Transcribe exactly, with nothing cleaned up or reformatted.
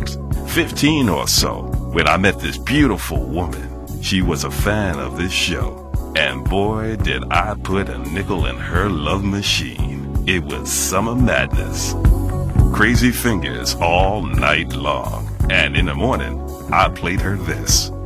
about fifteen or so when I met this beautiful woman. She was a fan of this show. And boy, did I put a nickel in her love machine. It was summer madness. Crazy fingers all night long. And in the morning, I played her this.